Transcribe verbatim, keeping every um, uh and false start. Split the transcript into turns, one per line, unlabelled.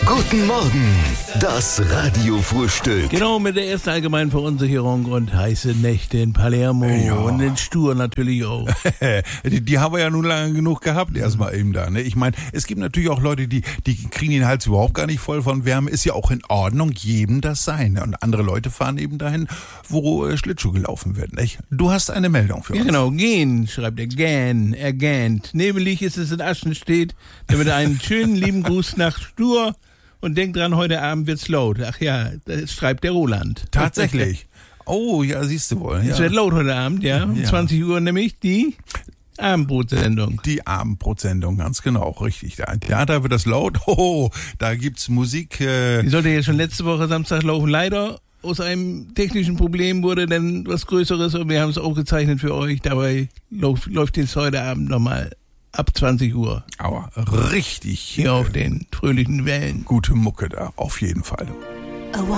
Guten Morgen, das Radiofrühstück.
Genau, mit der ersten allgemeinen Verunsicherung und heiße Nächte in Palermo
Ja.
und in Stur natürlich auch.
die, die haben wir ja nun lange genug gehabt, erstmal eben da. Ne? Ich meine, es gibt natürlich auch Leute, die, die kriegen den Hals überhaupt gar nicht voll von Wärme. Ist ja auch in Ordnung, jedem das sein. Ne? Und andere Leute fahren eben dahin, wo äh, Schlittschuh gelaufen wird. Nicht? Du hast eine Meldung für
Ja,
uns.
genau, gehen, schreibt er, gähn, er gähnt. Nebelig ist es in Aschenstedt, damit einen schönen lieben Gruß nach Stur und denkt dran, heute Abend wird's laut. Ach ja, das schreibt der Roland.
Tatsächlich. Oh, ja, siehst du wohl.
Es
Ja.
wird laut heute Abend, ja. Um
Ja.
zwanzig Uhr nämlich die Abendbrotsendung.
Die Abendbrotsendung, ganz genau, richtig. Da, ja, da wird das laut. Oh, da gibt's Musik. Äh,
Die sollte ja schon letzte Woche Samstag laufen. Leider aus einem technischen Problem wurde dann was Größeres und wir haben es aufgezeichnet für euch. Dabei läuft, läuft jetzt heute Abend nochmal ab zwanzig Uhr
aber richtig
hier auf den fröhlichen Wellen.
gute Mucke da, auf jeden Fall.